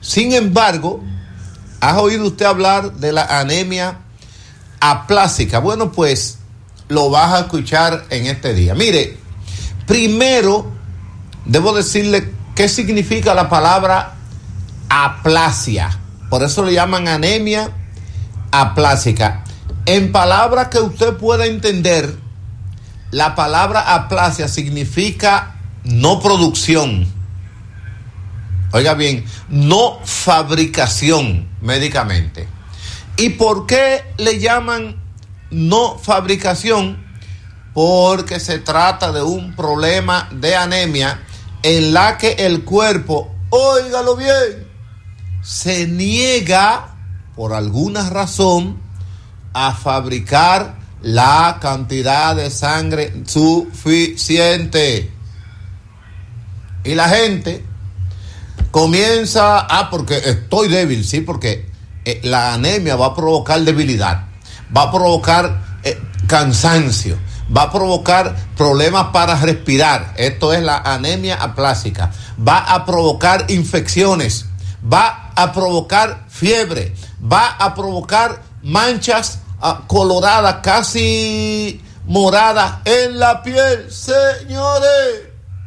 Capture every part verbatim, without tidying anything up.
Sin embargo, ¿ha oído usted hablar de la anemia aplásica? Bueno, pues lo vas a escuchar en este día. Mire, primero debo decirle qué significa la palabra aplasia. Por eso le llaman anemia aplásica. En palabras que usted pueda entender, la palabra aplasia significa no producción. Oiga bien, no fabricación médicamente. ¿Y por qué le llaman no fabricación? Porque se trata de un problema de anemia en la que el cuerpo, óigalo bien, se niega por alguna razón a fabricar la cantidad de sangre suficiente. Y la gente comienza, ah, porque estoy débil, sí, porque eh, la anemia va a provocar debilidad, va a provocar eh, cansancio, va a provocar problemas para respirar. Esto es la anemia aplásica. Va a provocar infecciones, va a provocar fiebre, va a provocar manchas uh, coloradas, casi moradas en la piel, señores.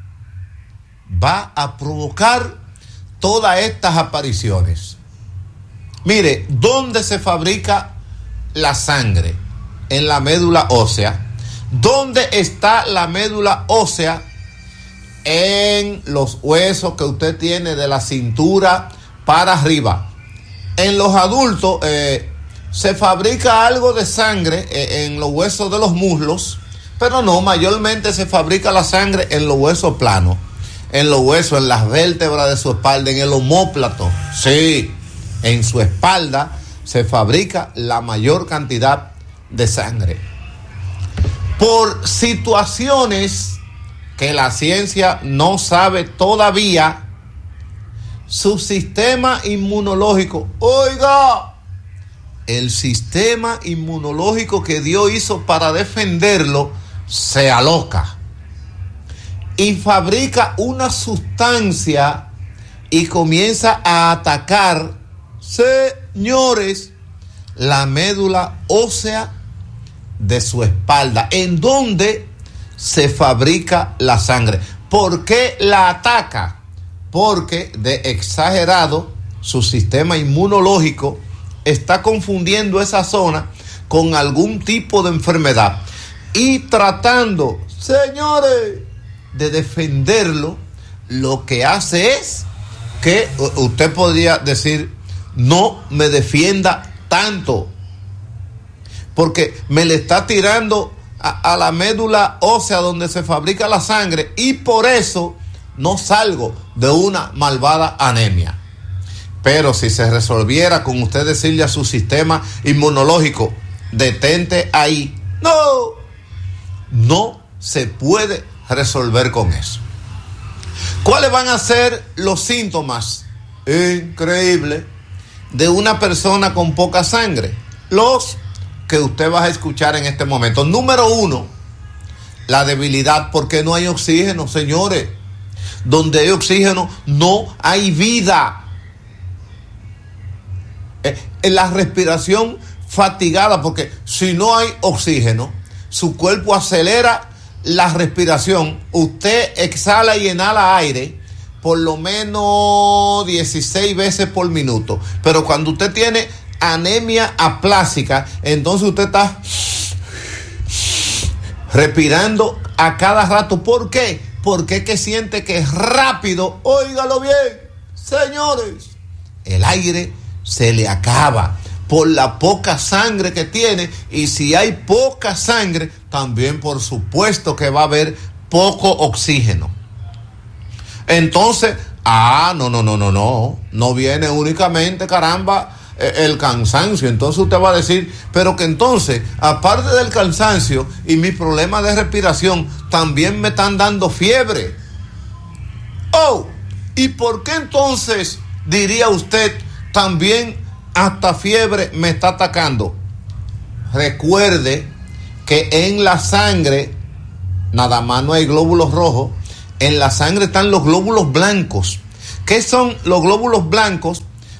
Va a provocar todas estas apariciones. Mire, ¿dónde se fabrica la sangre? En la médula ósea. ¿Dónde está la médula ósea? En los huesos que usted tiene de la cintura para arriba. En los adultos eh, se fabrica algo de sangre eh, en los huesos de los muslos, pero no, mayormente se fabrica la sangre en los huesos planos, en los huesos, en las vértebras de su espalda, en el omóplato. Sí, en su espalda se fabrica la mayor cantidad de sangre. Por situaciones que la ciencia no sabe todavía, su sistema inmunológico, oiga, el sistema inmunológico que Dios hizo para defenderlo, se aloca y fabrica una sustancia y comienza a atacar, señores, la médula ósea de su espalda, en donde se fabrica la sangre. ¿Por qué la ataca? Porque de exagerado su sistema inmunológico está confundiendo esa zona con algún tipo de enfermedad y tratando, señores, de defenderlo. Lo que hace es que usted podría decir, no me defienda tanto, porque me le está tirando a, a la médula ósea donde se fabrica la sangre y por eso no salgo de una malvada anemia. Pero si se resolviera con usted decirle a su sistema inmunológico, detente ahí, no, no se puede resolver con eso. ¿Cuáles van a ser los síntomas? Increíble, de una persona con poca sangre. Los que usted va a escuchar en este momento. Número uno, la debilidad, porque no hay oxígeno, señores. Donde hay oxígeno no hay vida. Eh, la respiración fatigada, porque si no hay oxígeno, su cuerpo acelera la respiración. Usted exhala y inhala aire por lo menos dieciséis veces por minuto. Pero cuando usted tiene anemia aplásica, entonces usted está respirando a cada rato. ¿Por qué? Porque es que siente que es rápido. Óigalo bien, señores, el aire se le acaba por la poca sangre que tiene. Y si hay poca sangre, también por supuesto que va a haber poco oxígeno. Entonces, ah, no, no, no, no, no, no viene únicamente, caramba, el cansancio. Entonces usted va a decir, pero que entonces, aparte del cansancio y mis problemas de respiración, también me están dando fiebre. Oh, ¿y por qué entonces, diría usted, también hasta fiebre me está atacando? Recuerde que en la sangre nada más no hay glóbulos rojos. En la sangre están los glóbulos blancos. ¿Qué son los glóbulos blancos?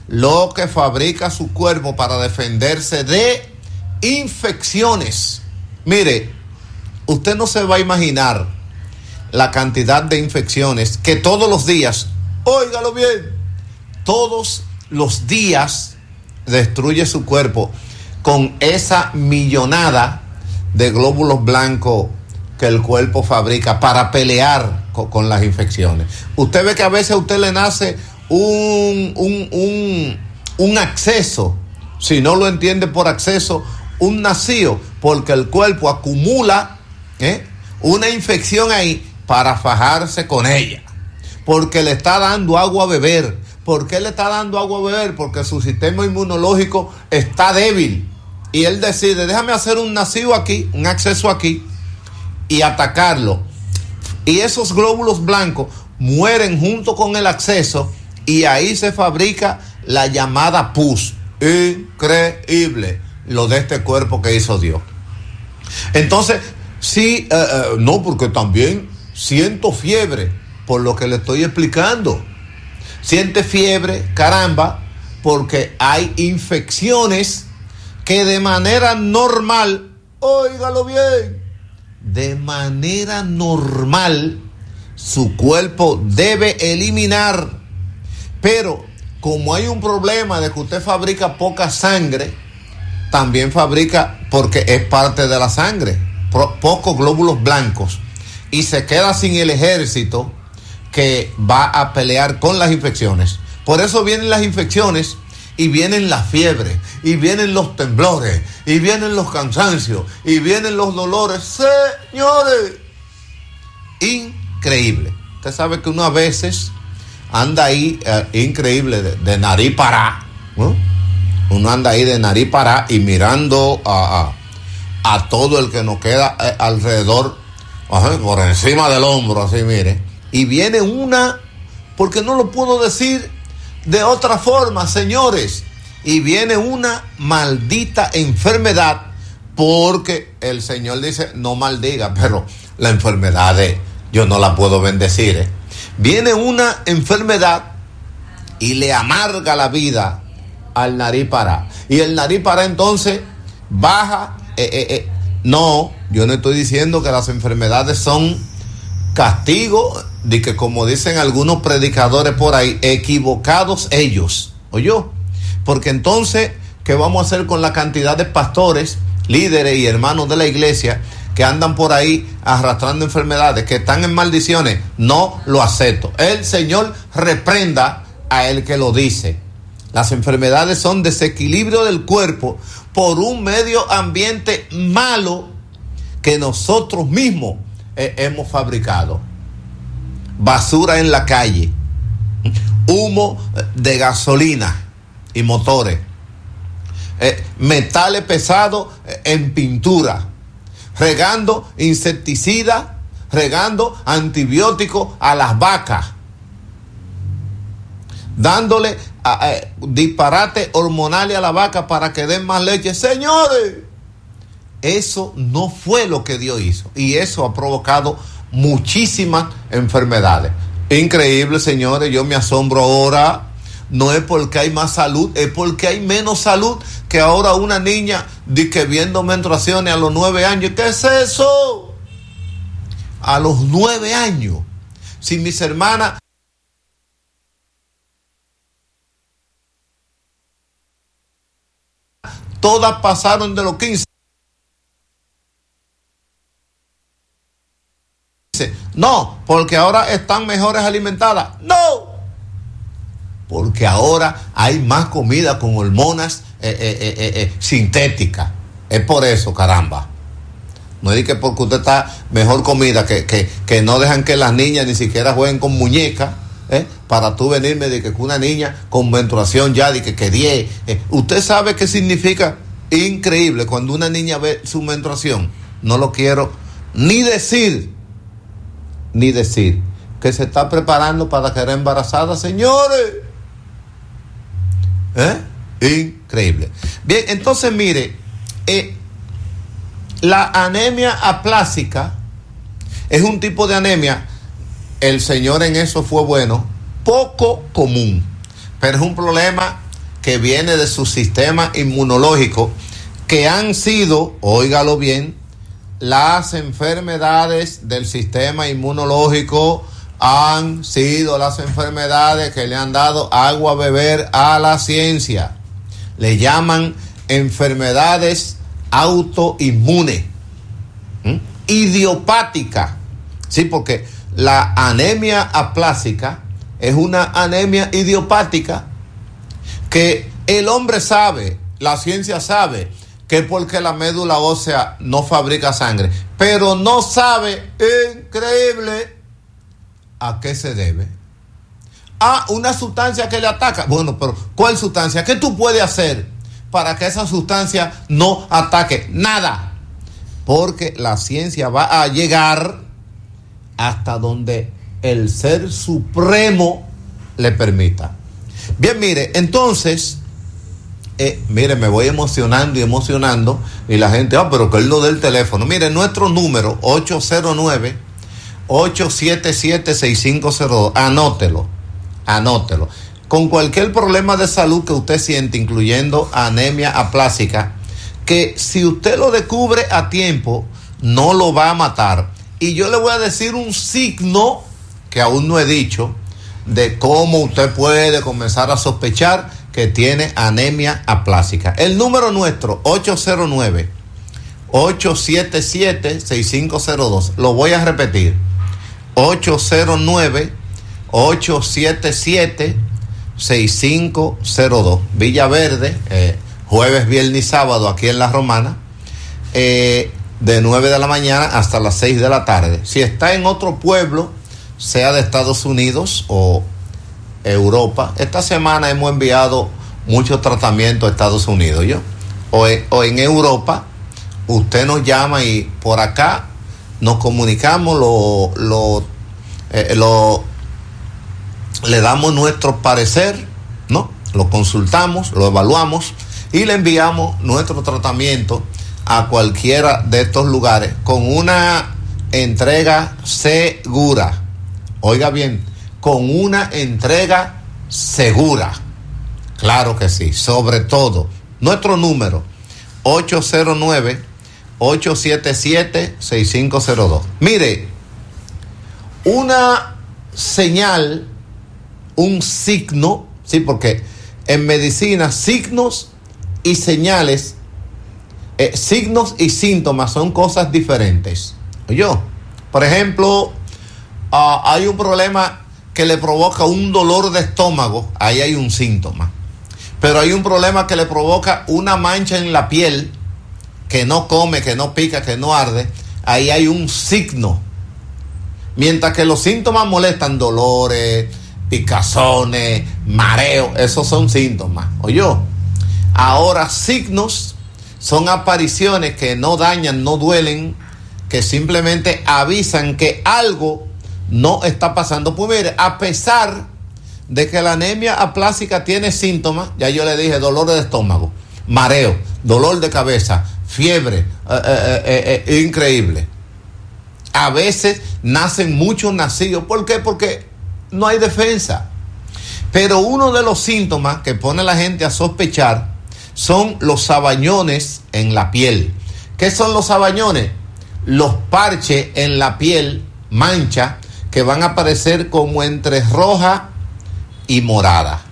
lo que fabrica su cuerpo para defenderse de infecciones. Mire, usted no se va a imaginar la cantidad de infecciones que todos los días, óigalo bien, todos los días destruye su cuerpo con esa millonada de glóbulos blancos que el cuerpo fabrica para pelear con, con las infecciones. Usted ve que a veces a usted le nace un, un, un, un acceso, si no lo entiende por acceso, un nacido, porque el cuerpo acumula ¿eh? una infección ahí para fajarse con ella, porque le está dando agua a beber. ¿Por qué le está dando agua a beber? Porque su sistema inmunológico está débil y él decide, déjame hacer un nacido aquí, un acceso aquí y atacarlo, y esos glóbulos blancos mueren junto con el acceso y ahí se fabrica la llamada pus. Increíble lo de este cuerpo que hizo Dios. Entonces, sí, eh, eh, no, porque también siento fiebre, por lo que le estoy explicando. Siente fiebre, caramba, porque hay infecciones que de manera normal, óigalo bien, de manera normal su cuerpo debe eliminar. Pero como hay un problema de que usted fabrica poca sangre, también fabrica, porque es parte de la sangre, pocos glóbulos blancos, y se queda sin el ejército que va a pelear con las infecciones. Por eso vienen las infecciones y vienen las fiebres y vienen los temblores y vienen los cansancios y vienen los dolores. Señores, increíble. Usted sabe que uno a veces anda ahí eh, increíble de, de nariz pará, ¿no? Uno anda ahí de nariz pará y mirando a, a, a todo el que nos queda eh, alrededor, ajá, por encima del hombro, así mire. Y viene una, porque no lo puedo decir de otra forma, señores, y viene una maldita enfermedad, porque el Señor dice, no maldiga, pero la enfermedad de, yo no la puedo bendecir, ¿eh? Viene una enfermedad y le amarga la vida al nariz pará. Y el nariz pará entonces baja, eh, eh, eh. No, yo no estoy diciendo que las enfermedades son castigo, de que como dicen algunos predicadores por ahí, equivocados ellos, ¿oyó? Porque entonces, ¿qué vamos a hacer con la cantidad de pastores, líderes y hermanos de la iglesia que andan por ahí arrastrando enfermedades, que están en maldiciones? No lo acepto. El Señor reprenda a el que lo dice. Las enfermedades son desequilibrio del cuerpo por un medio ambiente malo que nosotros mismos eh, hemos fabricado. Basura en la calle, humo de gasolina y motores, eh, metales pesados en pintura, regando insecticidas, regando antibióticos a las vacas, dándole a, a, disparate hormonales a la vaca para que den más leche. Señores, eso no fue lo que Dios hizo, y eso ha provocado muchísimas enfermedades. Increíble, señores, yo me asombro ahora. No es porque hay más salud, es porque hay menos salud. Que ahora una niña dice que viendo menstruaciones a los nueve años. ¿Qué es eso? A los nueve años. Si mis hermanas todas pasaron de los quince. No, porque ahora están mejores alimentadas. No, porque ahora hay más comida con hormonas eh, eh, eh, eh, sintéticas. Es por eso, caramba. No es que porque usted está mejor comida, que, que, que no dejan que las niñas ni siquiera jueguen con muñecas, ¿eh? Para tú venirme de que una niña con menstruación ya, de que, que diez. Eh. Usted sabe qué significa. Increíble cuando una niña ve su menstruación. No lo quiero ni decir. Ni decir que se está preparando para quedar embarazada, señores. ¿Eh? Increíble. Bien, entonces mire, eh, la anemia aplásica es un tipo de anemia, el Señor en eso fue bueno, poco común, pero es un problema que viene de su sistema inmunológico, que han sido, óigalo bien, las enfermedades del sistema inmunológico han sido las enfermedades que le han dado agua a beber a la ciencia. Le llaman enfermedades autoinmunes, ¿Mm? idiopáticas, sí, porque la anemia aplásica es una anemia idiopática que el hombre sabe, la ciencia sabe que es porque la médula ósea no fabrica sangre, pero no sabe, increíble, a qué se debe. A una sustancia que le ataca. Bueno, pero ¿cuál sustancia? ¿Qué tú puedes hacer para que esa sustancia no ataque? Nada. Porque la ciencia va a llegar hasta donde el Ser Supremo le permita. Bien, mire, entonces, eh, mire, me voy emocionando y emocionando, y la gente, ah, pero que es lo del teléfono. Mire, nuestro número, ocho cero nueve, ocho siete siete, seis cinco cero dos, anótelo, anótelo. Con cualquier problema de salud que usted siente, incluyendo anemia aplásica, que si usted lo descubre a tiempo, no lo va a matar. Y yo le voy a decir un signo que aún no he dicho, de cómo usted puede comenzar a sospechar que tiene anemia aplásica. El número nuestro, ocho cero nueve, ocho siete siete, seis cinco cero dos. Lo voy a repetir. ocho cero nueve, ocho siete siete, seis cinco cero dos. Villaverde, eh, jueves, viernes y sábado aquí en La Romana, eh, de nueve de la mañana hasta las seis de la tarde. Si está en otro pueblo, sea de Estados Unidos o Europa, esta semana hemos enviado muchos tratamientos a Estados Unidos, ¿yo? O, o en Europa, usted nos llama y por acá nos comunicamos, lo, lo, eh, lo, le damos nuestro parecer, ¿no? Lo consultamos, lo evaluamos y le enviamos nuestro tratamiento a cualquiera de estos lugares con una entrega segura. Oiga bien, con una entrega segura. Claro que sí, sobre todo. Nuestro número, ocho cero nueve, ocho siete siete, seis cinco cero dos. Mire, una señal, un signo, sí, porque en medicina signos y señales, eh, signos y síntomas son cosas diferentes. Yo, por ejemplo, Uh, hay un problema que le provoca un dolor de estómago, ahí hay un síntoma. Pero hay un problema que le provoca una mancha en la piel, que no come, que no pica, que no arde, ahí hay un signo. Mientras que los síntomas molestan, dolores, picazones, mareo, esos son síntomas. Oye, ahora signos son apariciones que no dañan, no duelen, que simplemente avisan que algo no está pasando. Pues mire, a pesar de que la anemia aplásica tiene síntomas, ya yo le dije, dolor de estómago, mareo, dolor de cabeza, fiebre, eh, eh, eh, eh, increíble. A veces nacen muchos nacidos. ¿Por qué? Porque no hay defensa. Pero uno de los síntomas que pone a la gente a sospechar son los sabañones en la piel. ¿Qué son los sabañones? Los parches en la piel, mancha, que van a aparecer como entre roja y morada.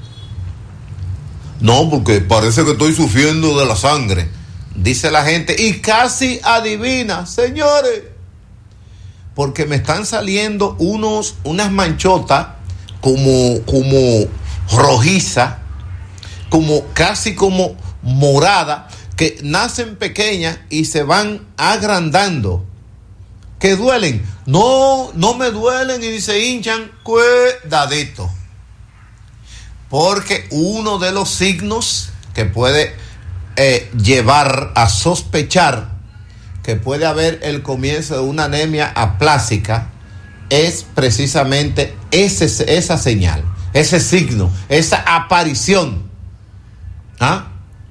No, porque parece que estoy sufriendo de la sangre, dice la gente, y casi adivina, señores, porque me están saliendo unos, unas manchotas como, como rojiza, como casi como morada, que nacen pequeñas y se van agrandando. Que duelen, no, no me duelen y se hinchan, cuidadito. Porque uno de los signos que puede eh, llevar a sospechar que puede haber el comienzo de una anemia aplásica es precisamente ese, esa señal, ese signo, esa aparición. ¿Ah?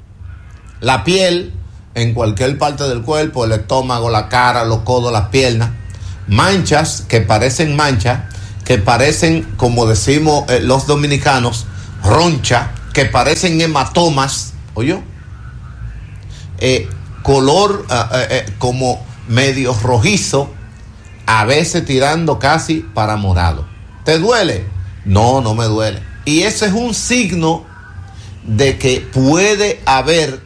La piel, en cualquier parte del cuerpo, el estómago, la cara, los codos, las piernas, manchas que parecen manchas, que parecen, como decimos eh, los dominicanos, roncha, que que parecen hematomas, ¿oyó? Eh, color eh, eh, como medio rojizo, a veces tirando casi para morado. ¿Te duele? No, no me duele. Y ese es un signo de que puede haber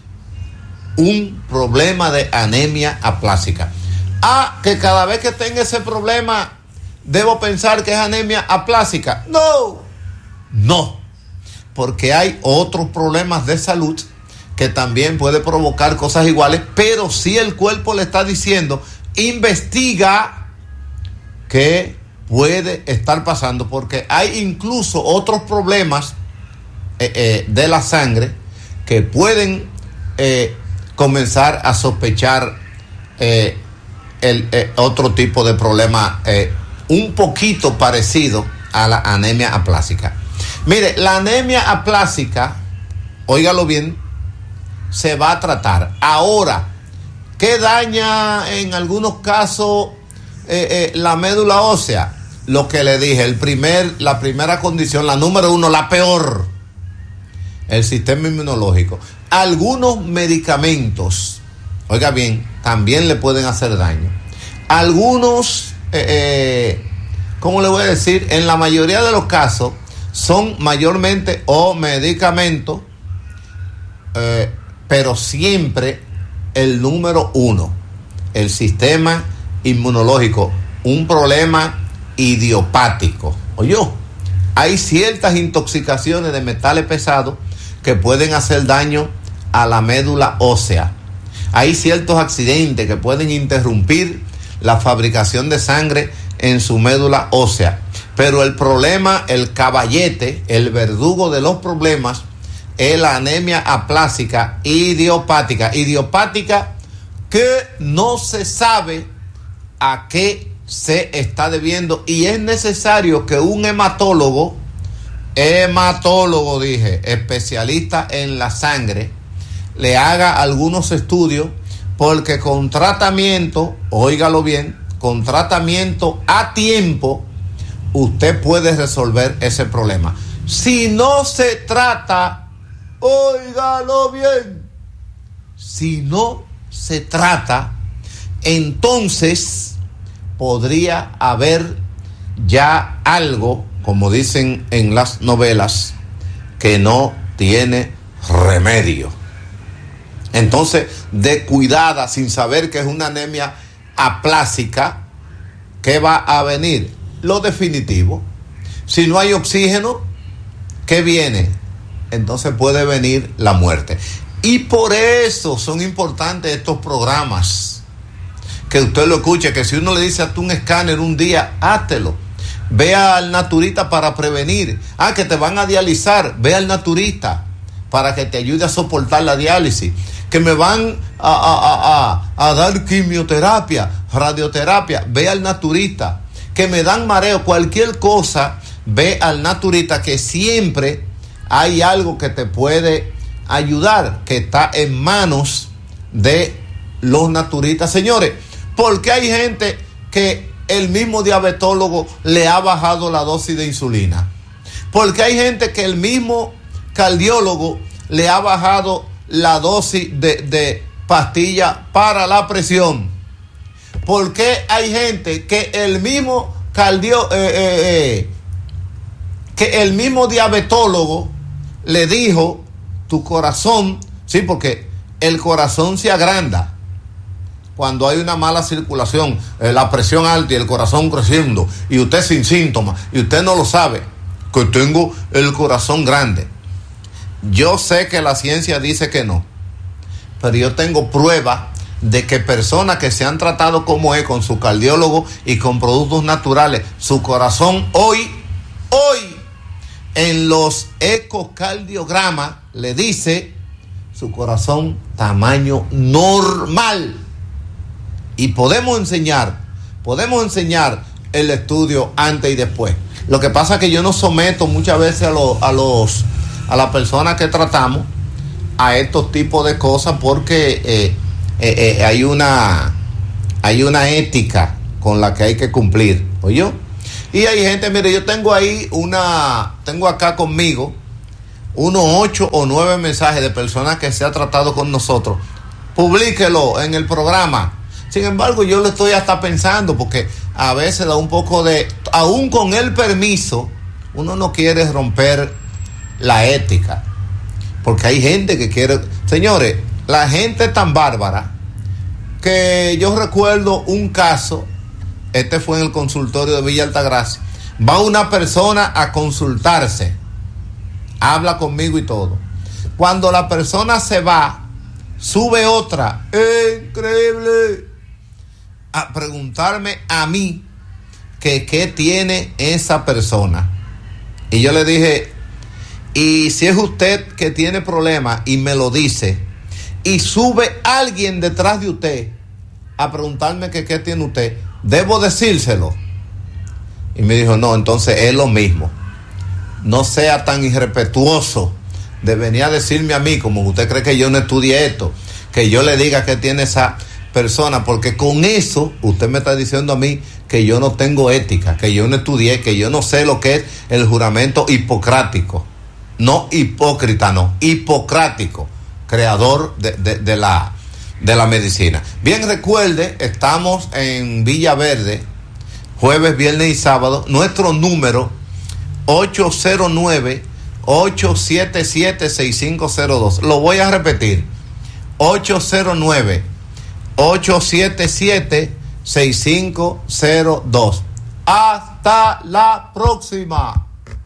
un problema de anemia aplásica. Ah, que cada vez que tenga ese problema debo pensar que es anemia aplásica. No, no, porque hay otros problemas de salud que también puede provocar cosas iguales, pero si el cuerpo le está diciendo, investiga qué puede estar pasando, porque hay incluso otros problemas eh, eh, de la sangre que pueden eh, comenzar a sospechar eh, el, eh, otro tipo de problema eh, un poquito parecido a la anemia aplásica. Mire, la anemia aplásica, óigalo bien, se va a tratar. Ahora, ¿qué daña en algunos casos eh, eh, la médula ósea? Lo que le dije, el primer, la primera condición, la número uno, la peor, el sistema inmunológico. Algunos medicamentos, oiga bien, también le pueden hacer daño. Algunos, eh, eh, ¿cómo le voy a decir? En la mayoría de los casos son mayormente o medicamentos, eh, pero siempre el número uno, el sistema inmunológico, un problema idiopático. Oye, hay ciertas intoxicaciones de metales pesados que pueden hacer daño a la médula ósea. Hay ciertos accidentes que pueden interrumpir la fabricación de sangre en su médula ósea. Pero el problema, el caballete, el verdugo de los problemas, es la anemia aplásica idiopática. Idiopática que no se sabe a qué se está debiendo, y es necesario que un hematólogo, hematólogo dije, especialista en la sangre, le haga algunos estudios, porque con tratamiento, óigalo bien, con tratamiento a tiempo, usted puede resolver ese problema. Si no se trata, óigalo bien, si no se trata, entonces podría haber ya algo, como dicen en las novelas, que no tiene remedio. Entonces, de cuidada, sin saber que es una anemia aplásica, ¿qué va a venir? Lo definitivo. Si no hay oxígeno, ¿qué viene? Entonces puede venir la muerte. Y por eso son importantes estos programas, que usted lo escuche, que si uno le dice hazte un escáner un día, háztelo. Ve al naturista para prevenir. Ah, que te van a dializar, ve al naturista para que te ayude a soportar la diálisis. Que me van a, a, a, a, a dar quimioterapia, radioterapia, ve al naturista. Que me dan mareo, cualquier cosa, ve al naturista, que siempre hay algo que te puede ayudar, que está en manos de los naturistas. Señores, porque hay gente que el mismo diabetólogo le ha bajado la dosis de insulina. Porque hay gente que el mismo cardiólogo le ha bajado la dosis de, de pastilla para la presión. Porque hay gente que el mismo cardio, eh, eh, eh, que el mismo diabetólogo le dijo, tu corazón, sí, porque el corazón se agranda cuando hay una mala circulación, eh, la presión alta y el corazón creciendo, y usted sin síntomas, y usted no lo sabe, que tengo el corazón grande. Yo sé que la ciencia dice que no, pero yo tengo prueba de que personas que se han tratado como es, con su cardiólogo y con productos naturales, su corazón hoy, hoy, en los ecocardiogramas, le dice su corazón tamaño normal. Y podemos enseñar, podemos enseñar el estudio antes y después. Lo que pasa es que yo no someto muchas veces a los, a los, a las personas que tratamos a estos tipos de cosas, porque eh, eh, eh, hay una, hay una ética con la que hay que cumplir, ¿oyó? Y hay gente, mire, yo tengo ahí una, tengo acá conmigo unos ocho o nueve mensajes de personas que se ha tratado con nosotros, publíquelo en el programa. Sin embargo, yo le estoy hasta pensando, porque a veces da un poco de, aún con el permiso, uno no quiere romper la ética, porque hay gente que quiere, señores, la gente es tan bárbara que yo recuerdo un caso, este fue en el consultorio de Villa Altagracia, va una persona a consultarse, habla conmigo y todo, cuando la persona se va, sube otra, increíble, a preguntarme a mí que qué tiene esa persona. Y yo le dije, y si es usted que tiene problemas y me lo dice, y sube alguien detrás de usted a preguntarme que qué tiene usted, ¿debo decírselo? Y me dijo, no, entonces es lo mismo. No sea tan irrespetuoso de venir a decirme a mí, como usted cree que yo no estudié esto, que yo le diga que tiene esa persona, porque con eso usted me está diciendo a mí que yo no tengo ética, que yo no estudié, que yo no sé lo que es el juramento hipocrático. No hipócrita, no, hipocrático, creador de, de, de la de la medicina. Bien, recuerde, estamos en Villa Verde, jueves, viernes y sábado. Nuestro número ocho cero nueve, ocho siete siete, seis cinco cero dos. Lo voy a repetir. ocho cero nueve, ocho siete siete, seis cinco cero dos. Hasta la próxima.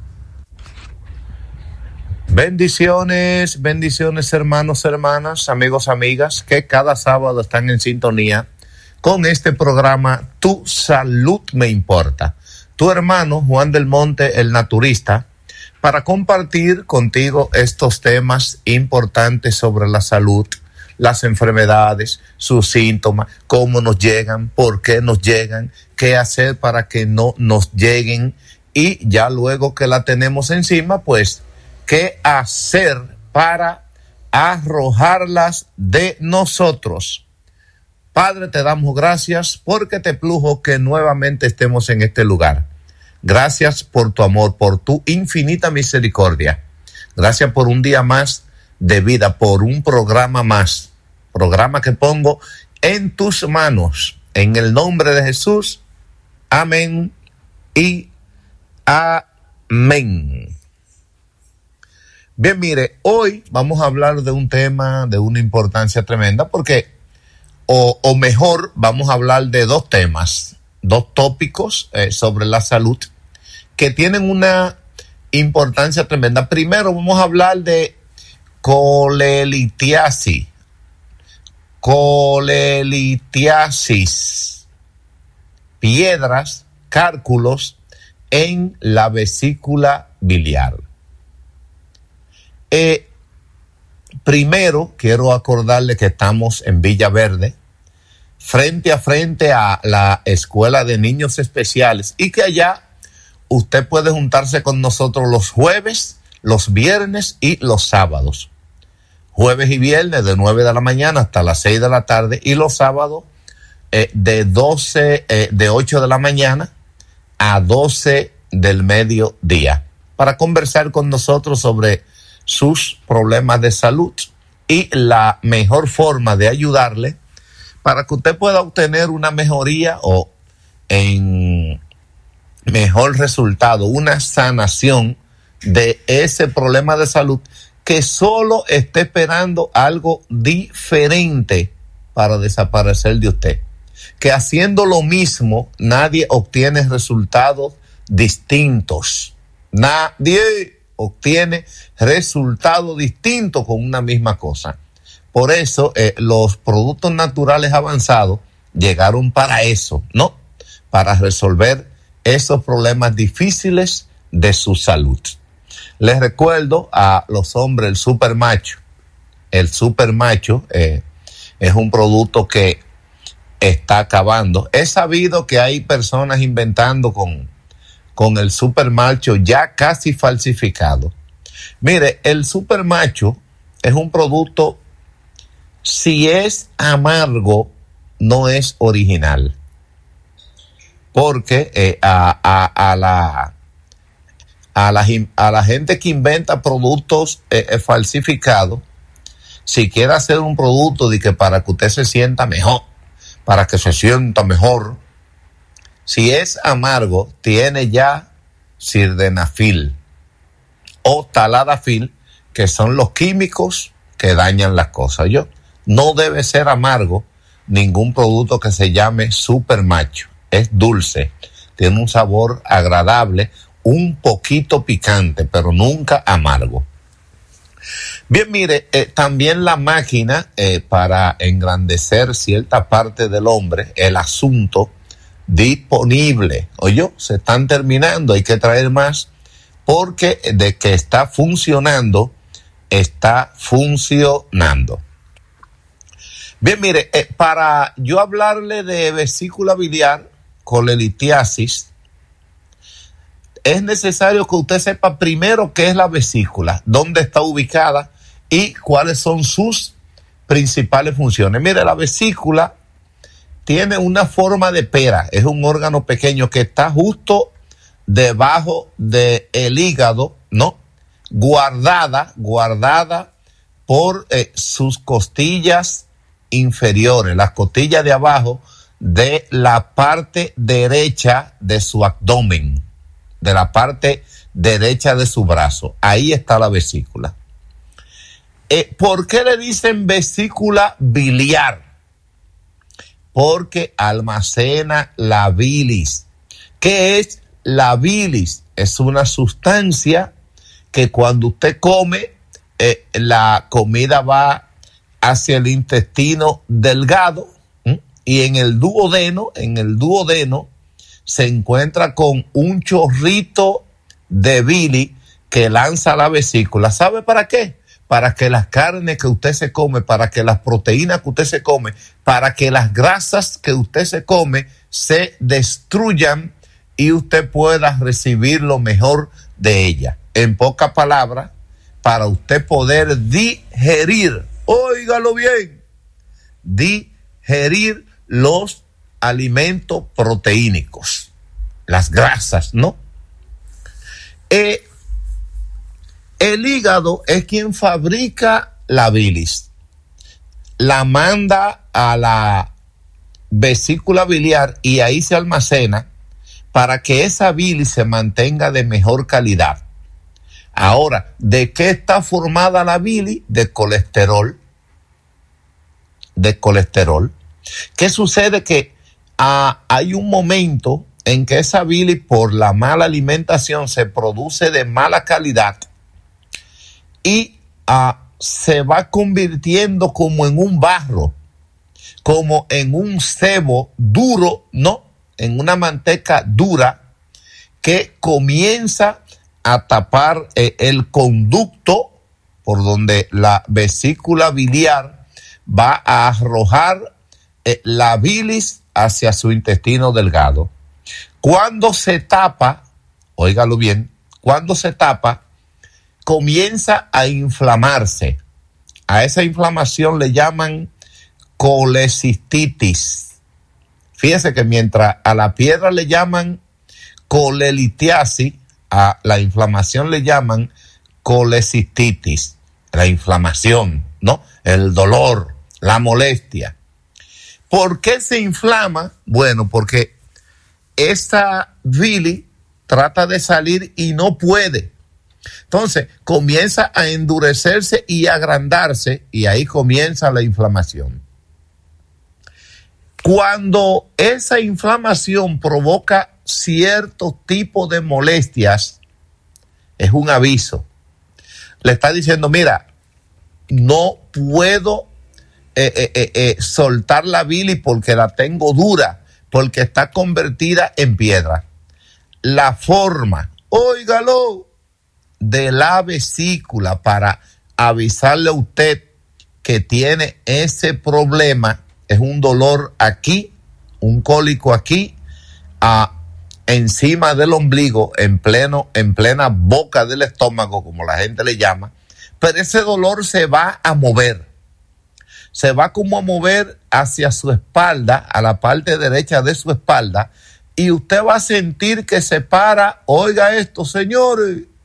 Bendiciones, bendiciones hermanos, hermanas, amigos, amigas, que cada sábado están en sintonía con este programa Tu Salud Me Importa. Tu hermano Juan del Monte, el naturista, para compartir contigo estos temas importantes sobre la salud, las enfermedades, sus síntomas, cómo nos llegan, por qué nos llegan, qué hacer para que no nos lleguen, y ya luego que la tenemos encima, pues qué hacer para arrojarlas de nosotros. Padre, te damos gracias porque te plujo que nuevamente estemos en este lugar. Gracias por tu amor, por tu infinita misericordia. Gracias por un día más de vida, por un programa más, programa que pongo en tus manos. En el nombre de Jesús, amén y amén. Bien, mire, hoy vamos a hablar de un tema de una importancia tremenda, porque, o, o mejor, vamos a hablar de dos temas, dos tópicos eh, sobre la salud que tienen una importancia tremenda. Primero vamos a hablar de colelitiasis, colelitiasis, piedras, cálculos en la vesícula biliar. Eh, primero, quiero acordarle que estamos en Villa Verde, frente a frente a la Escuela de Niños Especiales, y que allá usted puede juntarse con nosotros los jueves, los viernes y los sábados. Jueves y viernes de nueve de la mañana hasta las seis de la tarde, y los sábados eh, de doce, eh, de ocho de la mañana a doce del mediodía, para conversar con nosotros sobre sus problemas de salud y la mejor forma de ayudarle para que usted pueda obtener una mejoría o en mejor resultado, una sanación de ese problema de salud que solo esté esperando algo diferente para desaparecer de usted. Que haciendo lo mismo nadie obtiene resultados distintos. Nadie obtiene resultados distintos con una misma cosa. Por eso eh, los productos naturales avanzados llegaron para eso, ¿no? Para resolver esos problemas difíciles de su salud. Les recuerdo a los hombres el super macho. El super macho eh, es un producto que está acabando. He sabido que hay personas inventando con con el super macho ya casi falsificado. Mire, el super macho es un producto, si es amargo, no es original. Porque eh, a, a, a, la, a la, a la gente que inventa productos eh, eh, falsificados, si quiere hacer un producto de que para que usted se sienta mejor, para que se sienta mejor, si es amargo, tiene ya sildenafil o taladafil, que son los químicos que dañan las cosas. Yo, no debe ser amargo ningún producto que se llame super macho. Es dulce, tiene un sabor agradable, un poquito picante, pero nunca amargo. Bien, mire, eh, también la máquina eh, para engrandecer cierta parte del hombre, el asunto disponible. Oye, se están terminando, hay que traer más, porque de que está funcionando, está funcionando. Bien, mire, eh, para yo hablarle de vesícula biliar, colelitiasis, es necesario que usted sepa primero qué es la vesícula, dónde está ubicada y cuáles son sus principales funciones. Mire, la vesícula tiene una forma de pera, es un órgano pequeño que está justo debajo del hígado, ¿no? Guardada, guardada por eh, sus costillas inferiores, las costillas de abajo de la parte derecha de su abdomen, de la parte derecha de su brazo. Ahí está la vesícula. Eh, ¿Por qué le dicen vesícula biliar? Porque almacena la bilis. ¿Qué es la bilis? Es una sustancia que cuando usted come, eh, la comida va hacia el intestino delgado, ¿m? Y en el duodeno, en el duodeno, se encuentra con un chorrito de bilis que lanza la vesícula. ¿Sabe para qué? Para que las carnes que usted se come, para que las proteínas que usted se come, para que las grasas que usted se come se destruyan y usted pueda recibir lo mejor de ella. En pocas palabras, para usted poder digerir, óigalo bien, digerir los alimentos proteínicos, las grasas, ¿no? Eh, el hígado es quien fabrica la bilis, la manda a la vesícula biliar y ahí se almacena para que esa bilis se mantenga de mejor calidad. Ahora, ¿de qué está formada la bilis? De colesterol, de colesterol. ¿Qué sucede? Que ah, hay un momento en que esa bilis, por la mala alimentación, se produce de mala calidad y ah, se va convirtiendo como en un barro, como en un sebo duro, ¿no? En una manteca dura que comienza a tapar eh, el conducto por donde la vesícula biliar va a arrojar eh, la bilis hacia su intestino delgado. Cuando se tapa, óigalo bien, cuando se tapa, comienza a inflamarse. A esa inflamación le llaman colecistitis. Fíjese que mientras a la piedra le llaman colelitiasis, a la inflamación le llaman colecistitis. La inflamación, ¿no? El dolor, la molestia. ¿Por qué se inflama? Bueno, porque esta bilis trata de salir y no puede. Entonces comienza a endurecerse y agrandarse y ahí comienza la inflamación. Cuando esa inflamación provoca cierto tipo de molestias, es un aviso. Le está diciendo, mira, no puedo eh, eh, eh, eh, soltar la bilis porque la tengo dura, porque está convertida en piedra. La forma, óigalo, de la vesícula para avisarle a usted que tiene ese problema es un dolor aquí, un cólico aquí, a, encima del ombligo, en pleno, en plena boca del estómago, como la gente le llama, pero ese dolor se va a mover, se va como a mover hacia su espalda, a la parte derecha de su espalda, y usted va a sentir que se para, oiga esto, señores,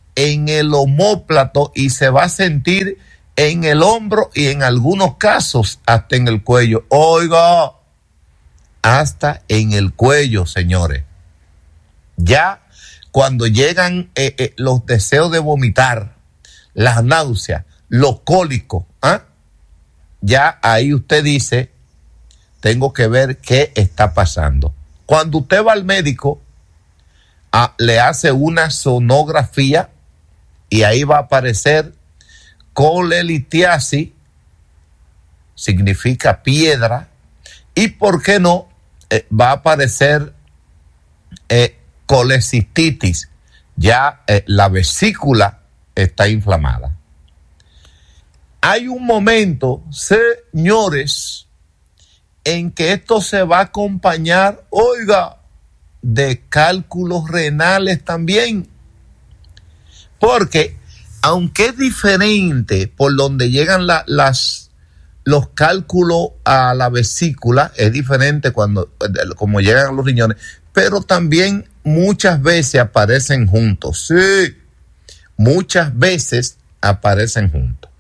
en el omóplato y se va a sentir en el hombro y en algunos casos hasta en el cuello. Oiga, hasta en el cuello, señores. Ya cuando llegan eh, eh, los deseos de vomitar, las náuseas, los cólicos, ¿eh? ya ahí usted dice, tengo que ver qué está pasando. Cuando usted va al médico, ah, le hace una sonografía y ahí va a aparecer colelitiasis, significa piedra, y por qué no, eh, va a aparecer eh, colecistitis, ya eh, la vesícula está inflamada. Hay un momento, señores, en que esto se va a acompañar, oiga, de cálculos renales también. Porque, aunque es diferente por donde llegan la, las, los cálculos a la vesícula, es diferente cuando, como llegan a los riñones, pero también muchas veces aparecen juntos. Sí, muchas veces aparecen juntos.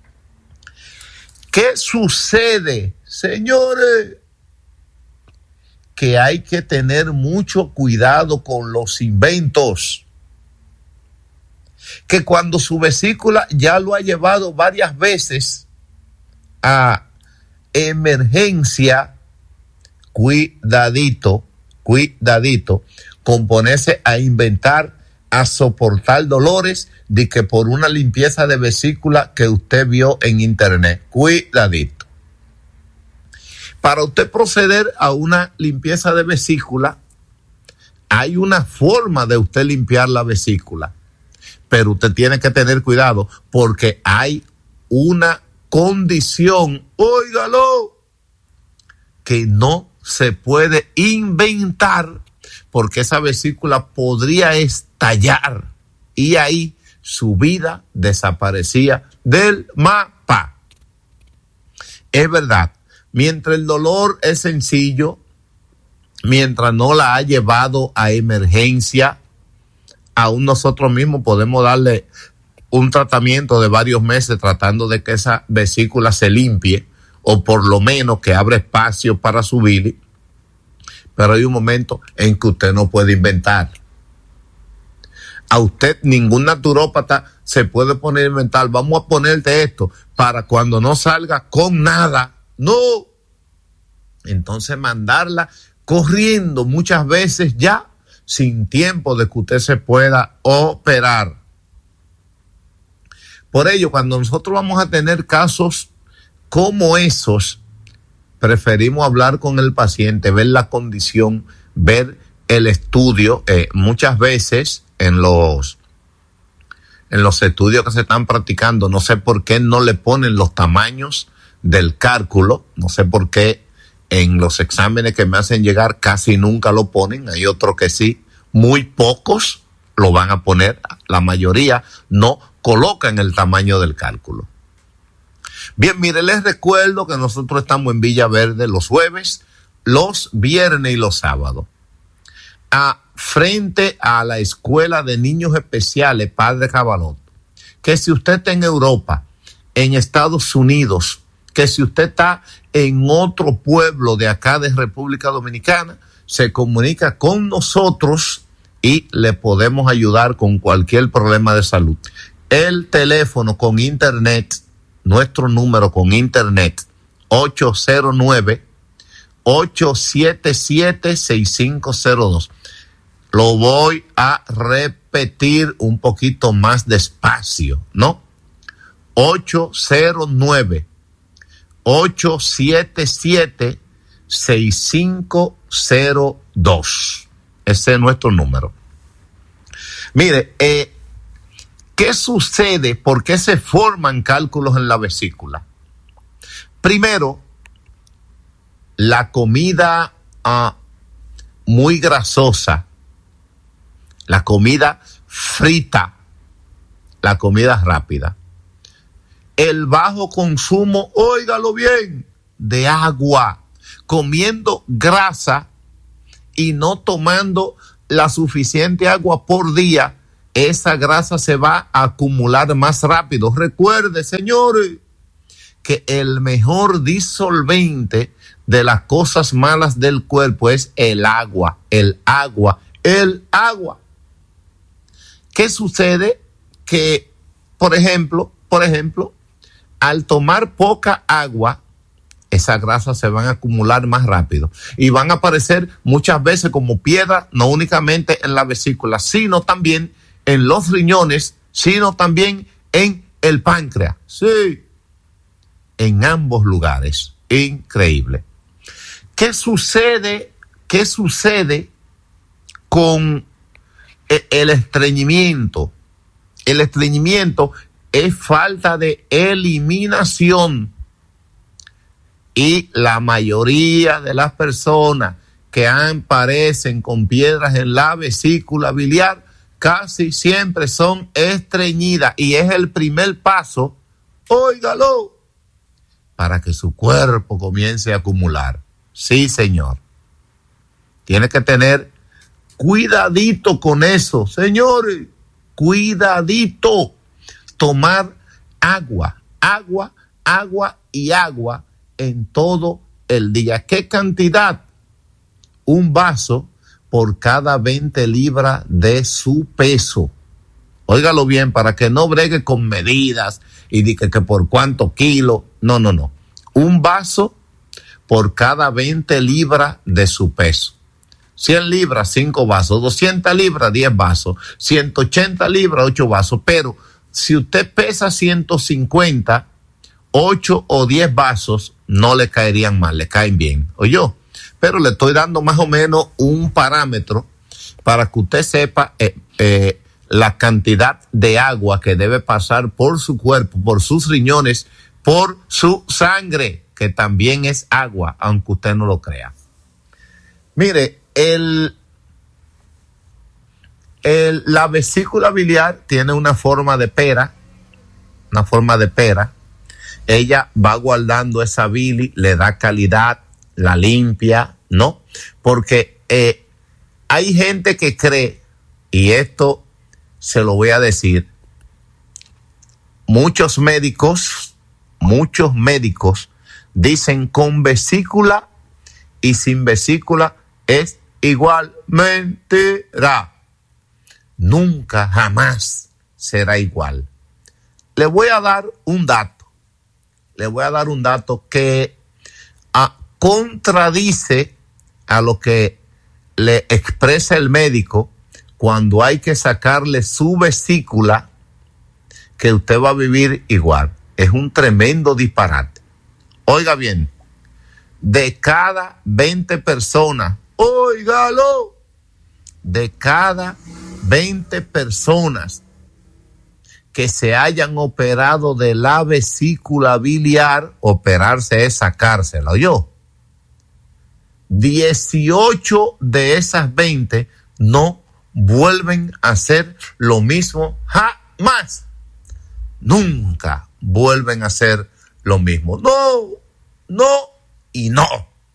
¿Qué sucede, señores? Que hay que tener mucho cuidado con los inventos. Que cuando su vesícula ya lo ha llevado varias veces a emergencia, cuidadito, cuidadito, con ponerse a inventar, a soportar dolores de que por una limpieza de vesícula que usted vio en internet. Cuidadito. Para usted proceder a una limpieza de vesícula, hay una forma de usted limpiar la vesícula, pero usted tiene que tener cuidado porque hay una condición, óigalo, que no se puede inventar porque esa vesícula podría estallar y ahí su vida desaparecía del mapa. Es verdad, mientras el dolor es sencillo, mientras no la ha llevado a emergencia, aún nosotros mismos podemos darle un tratamiento de varios meses tratando de que esa vesícula se limpie o por lo menos que abra espacio para su bilis. Pero hay un momento en que usted no puede inventar. A usted ningún naturópata se puede poner a inventar. Vamos a ponerte esto para cuando no salga con nada. No. Entonces mandarla corriendo muchas veces ya sin tiempo de que usted se pueda operar. Por ello, cuando nosotros vamos a tener casos como esos, preferimos hablar con el paciente, ver la condición, ver el estudio. Eh, muchas veces en los, en los estudios que se están practicando, no sé por qué no le ponen los tamaños del cálculo, no sé por qué en los exámenes que me hacen llegar casi nunca lo ponen, hay otros que sí, muy pocos lo van a poner, la mayoría no colocan el tamaño del cálculo. Bien, mire, les recuerdo que nosotros estamos en Villa Verde los jueves, los viernes y los sábados. A, frente a la Escuela de Niños Especiales Padre Cabalot, que si usted está en Europa, en Estados Unidos, que si usted está en otro pueblo de acá de República Dominicana, se comunica con nosotros y le podemos ayudar con cualquier problema de salud. El teléfono con internet, nuestro número con internet, ocho cero nueve, ocho siete siete, seis cinco cero dos. Lo voy a repetir un poquito más despacio, ¿no? ocho cero nueve, ocho siete siete, seis cinco cero dos. Ese es nuestro número. Mire, eh, ¿qué sucede? ¿Por qué se forman cálculos en la vesícula? Primero, la comida uh, muy grasosa, la comida frita, la comida rápida, el bajo consumo, óigalo bien, de agua, comiendo grasa y no tomando la suficiente agua por día, esa grasa se va a acumular más rápido. Recuerde, señores, que el mejor disolvente de las cosas malas del cuerpo es el agua, el agua, el agua. ¿Qué sucede? Que, por ejemplo, por ejemplo, al tomar poca agua, esas grasas se van a acumular más rápido y van a aparecer muchas veces como piedra, no únicamente en la vesícula, sino también en los riñones, sino también en el páncreas. Sí, en ambos lugares. Increíble. ¿Qué sucede? ¿Qué sucede con el estreñimiento? El estreñimiento es falta de eliminación. Y la mayoría de las personas que aparecen con piedras en la vesícula biliar casi siempre son estreñidas. Y es el primer paso, óigalo, para que su cuerpo comience a acumular. Sí, señor. Tiene que tener cuidadito con eso, señores. Cuidadito. Tomar agua, agua, agua y agua en todo el día. ¿Qué cantidad? Un vaso por cada veinte libras de su peso. Óigalo bien, para que no bregue con medidas y diga que por cuánto kilo. No, no, no. Un vaso por cada veinte libras de su peso. cien libras, cinco vasos. doscientas libras, diez vasos. ciento ochenta libras, ocho vasos. Pero si usted pesa ciento cincuenta, ocho o diez vasos no le caerían mal, le caen bien. Oyó, pero le estoy dando más o menos un parámetro para que usted sepa eh, eh, la cantidad de agua que debe pasar por su cuerpo, por sus riñones, por su sangre, que también es agua, aunque usted no lo crea. Mire, el, el, la vesícula biliar tiene una forma de pera, una forma de pera. Ella va guardando esa bilis, le da calidad, la limpia, ¿no? Porque eh, hay gente que cree, y esto se lo voy a decir, muchos médicos, muchos médicos dicen con vesícula y sin vesícula es igual. Mentira. Nunca, jamás será igual. Le voy a dar un dato. Le voy a dar un dato que a, contradice a lo que le expresa el médico cuando hay que sacarle su vesícula, que usted va a vivir igual. Es un tremendo disparate. Oiga bien, de cada veinte personas, óigalo, de cada veinte personas que se hayan operado de la vesícula biliar, operarse es sacársela, ¿oyó? dieciocho de esas veinte no vuelven a hacer lo mismo jamás. Nunca vuelven a hacer lo mismo. No, no y no.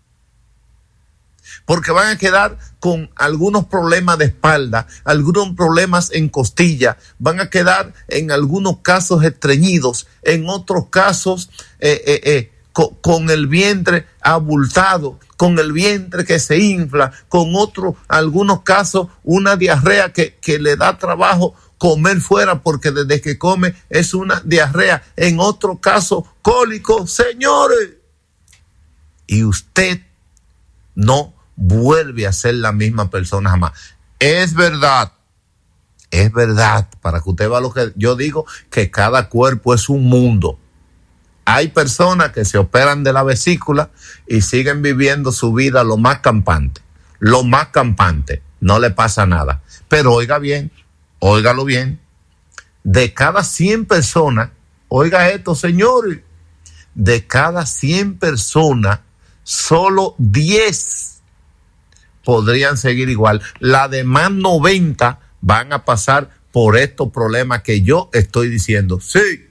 Porque van a quedar con algunos problemas de espalda, algunos problemas en costilla, van a quedar en algunos casos estreñidos, en otros casos eh, eh, eh, con, con el vientre abultado, con el vientre que se infla, con otros, algunos casos, una diarrea que, que le da trabajo comer fuera porque desde que come es una diarrea, en otro caso cólico, señores. Y usted no vuelve a ser la misma persona jamás. Es verdad, es verdad, para que usted vea lo que yo digo, que cada cuerpo es un mundo. Hay personas que se operan de la vesícula y siguen viviendo su vida lo más campante, lo más campante, no le pasa nada. Pero oiga bien, óigalo bien, de cada cien personas, oiga esto, señores, de cada cien personas, solo diez podrían seguir igual. Las demás noventa van a pasar por estos problemas que yo estoy diciendo. Sí.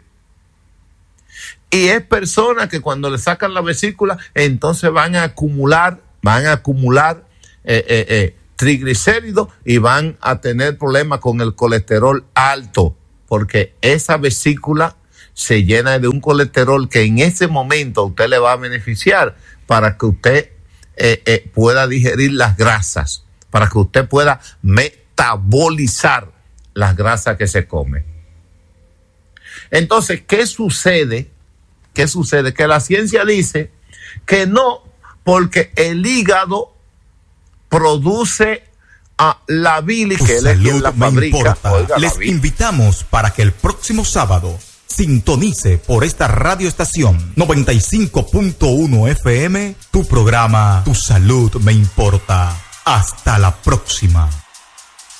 Y es personas que cuando le sacan la vesícula, entonces van a acumular, van a acumular eh, eh, eh, triglicéridos y van a tener problemas con el colesterol alto, porque esa vesícula se llena de un colesterol que en ese momento a usted le va a beneficiar para que usted eh, eh, pueda digerir las grasas, para que usted pueda metabolizar las grasas que se come. Entonces, ¿qué sucede? ¿Qué sucede? Que la ciencia dice que no, porque el hígado produce a la bilis, que él es quien la fabrica. Oiga, les la invitamos para que el próximo sábado sintonice por esta radioestación noventa y cinco punto uno F M tu programa Tu Salud Me Importa. Hasta la próxima.